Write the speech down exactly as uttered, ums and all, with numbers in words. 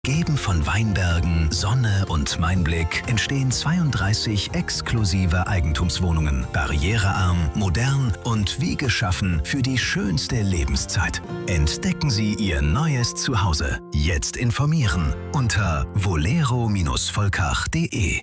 Umgeben von Weinbergen, Sonne und Mainblick entstehen zweiunddreißig exklusive Eigentumswohnungen. Barrierearm, modern und wie geschaffen für die schönste Lebenszeit. Entdecken Sie Ihr neues Zuhause. Jetzt informieren unter volero Bindestrich volkach punkt de.